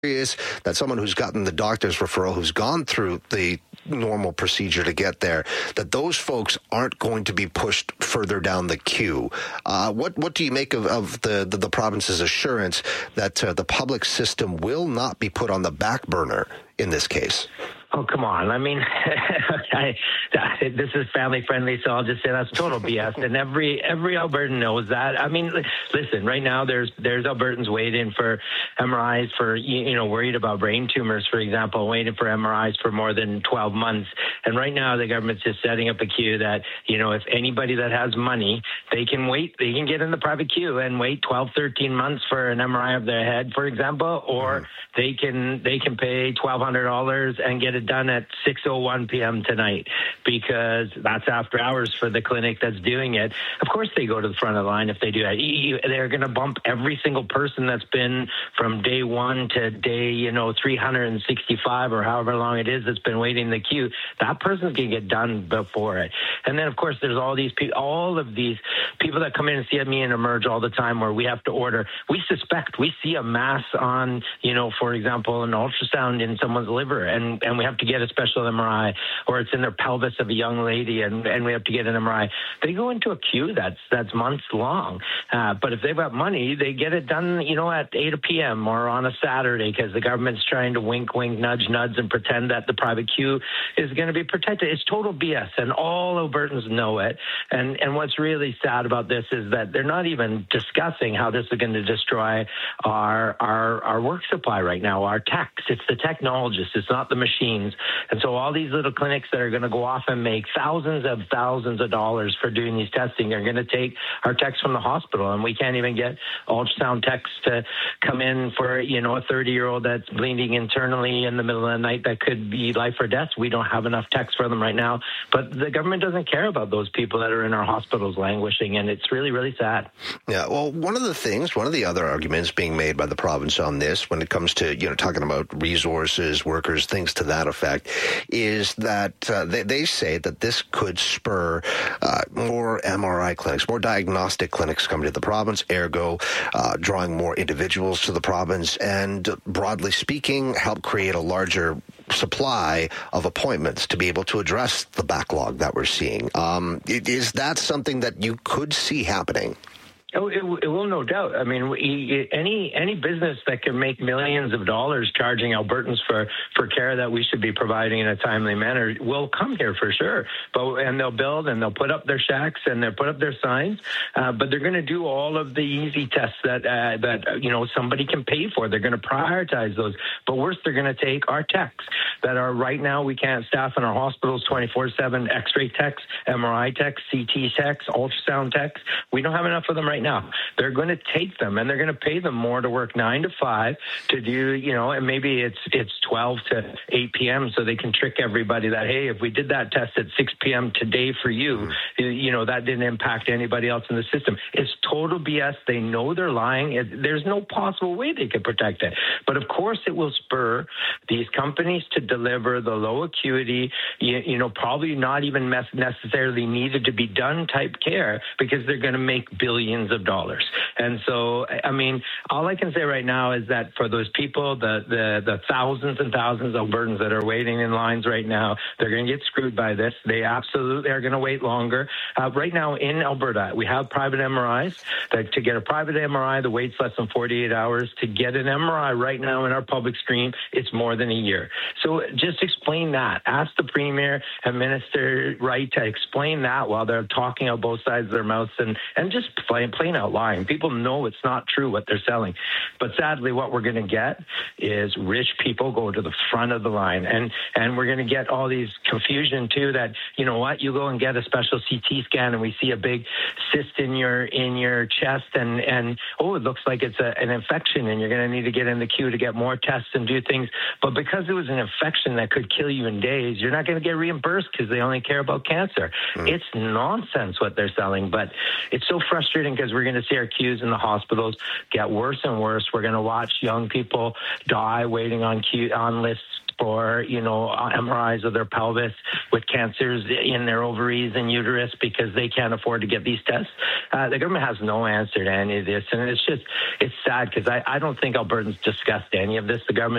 Is that someone who's gotten the doctor's referral, who's gone through the normal procedure to get there, that those folks aren't going to be pushed further down the queue? What do you make of the province's assurance that the public system will not be put on the back burner in this case? Oh, come on. I mean, this is family friendly, so I'll just say that's total BS. And every Albertan knows that. I mean, listen, right now there's Albertans waiting for MRIs for, worried about brain tumors, for example, waiting for MRIs for more than 12 months. And right now the government's just setting up a queue that, if anybody that has money, they can wait, they can get in the private queue and wait 12, 13 months for an MRI of their head, for example, or they can pay $1,200 and get it done at 6:01 p.m. tonight, because that's after hours for the clinic that's doing it. Of course they go to the front of the line if they do that. They're going to bump every single person that's been from day one to day 365 or however long it is that's been waiting in the queue. That person's going to get done before it. And then of course there's all of these people that come in and see me and Emerge all the time, where we have to order. We see a mass on for example, an ultrasound in someone's liver, and we have to get a special MRI, or it's in their pelvis of a young lady, and we have to get an MRI. They go into a queue that's months long. But if they've got money, they get it done, at 8 p.m. or on a Saturday, because the government's trying to wink, nudge, and pretend that the private queue is going to be protected. It's total BS, and all Albertans know it. And what's really sad about this is that they're not even discussing how this is going to destroy our work supply right now, our techs. It's the technologists. It's not the machines. And so all these little clinics that are going to go off and make thousands of dollars for doing these testing are going to take our techs from the hospital, and we can't even get ultrasound techs to come in for a 30-year-old that's bleeding internally in the middle of the night that could be life or death. We don't have enough techs for them right now, but the government doesn't care about those people that are in our hospitals languishing, and it's really, really sad. Yeah, well, one of the other arguments being made by the province on this, when it comes to talking about resources, workers, things to that effect, is that they say that this could spur more MRI clinics, more diagnostic clinics coming to the province, ergo drawing more individuals to the province, and broadly speaking, help create a larger supply of appointments to be able to address the backlog that we're seeing. Is that something that you could see happening? Oh, it will, no doubt. I mean, any business that can make millions of dollars charging Albertans for care that we should be providing in a timely manner will come here for sure. And they'll build, and they'll put up their shacks, and they'll put up their signs. But they're going to do all of the easy tests that somebody can pay for. They're going to prioritize those. But worse, they're going to take our techs that are right now, we can't staff in our hospitals 24/7, X-ray techs, MRI techs, CT techs, ultrasound techs. We don't have enough of them right now. They're going to take them, and they're going to pay them more to work 9 to 5 to do, and maybe it's 12 to 8 p.m. so they can trick everybody that, hey, if we did that test at 6 p.m. today for you, that didn't impact anybody else in the system. It's total BS. They know they're lying. There's no possible way they could protect it. But of course, it will spur these companies to deliver the low acuity, probably not even necessarily needed to be done type care, because they're going to make billions of dollars. And so, I mean, all I can say right now is that for those people, the thousands and thousands of Albertans that are waiting in lines right now, they're going to get screwed by this. They absolutely are going to wait longer. Right now in Alberta, we have private MRIs. To get a private MRI, the wait's less than 48 hours. To get an MRI right now in our public stream, it's more than a year. So just explain that. Ask the Premier and Minister Wright to explain that while they're talking out both sides of their mouths and just plain out lying. People know it's not true what they're selling. But sadly, what we're going to get is rich people go to the front of the line. And we're going to get all these confusion too that, you go and get a special CT scan and we see a big cyst in your chest and it looks like it's an infection, and you're going to need to get in the queue to get more tests and do things. But because it was an infection that could kill you in days, you're not going to get reimbursed because they only care about cancer. It's nonsense what they're selling, but it's so frustrating because we're going to see our queues in the hospitals get worse and worse. We're going to watch young people die waiting on lists for, MRIs of their pelvis with cancers in their ovaries and uterus because they can't afford to get these tests. The government has no answer to any of this. And it's sad because I don't think Albertans discussed any of this. The government